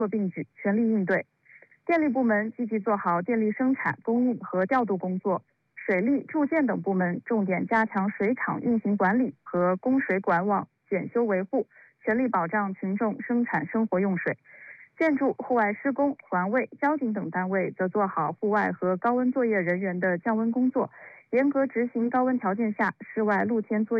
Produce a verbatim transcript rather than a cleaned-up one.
作并举，全力应对。电力部门积极做好电力生产、供应和调度工作，水利、住建等部门重点加强水厂运行管理和供水管网检修维护，全力保障群众生产生活用水。建筑、户外施工、环卫、交警等单位则做好户外和高温作业人员的降温工作，严格执行高温条件下室外露天作业